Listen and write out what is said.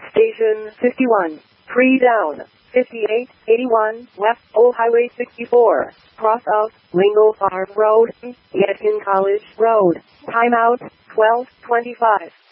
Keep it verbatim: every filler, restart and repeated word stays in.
Station fifty-one. Three down. fifty-eight eighty-one West Old Highway sixty-four. Cross of Lingo Farm Road, Yadkin College Road. Timeout twelve twenty-five.